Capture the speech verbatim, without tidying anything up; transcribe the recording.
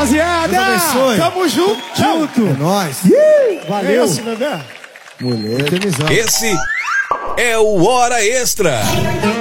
rapaziada. Deus abençoe. Tamo junto. Junto. É nóis. Valeu. É esse, bebê. Moleque. Esse é o Hora Extra.